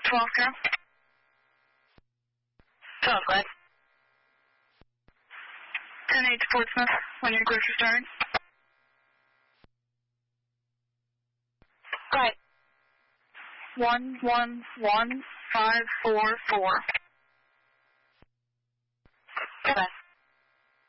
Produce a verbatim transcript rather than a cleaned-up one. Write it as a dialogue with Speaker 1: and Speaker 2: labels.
Speaker 1: twelve, Carol.
Speaker 2: twelve, go ahead.
Speaker 1: ten eight to Portsmouth, when you're clear for starting.
Speaker 2: Go ahead.
Speaker 1: one one one five four four.
Speaker 2: Go ahead.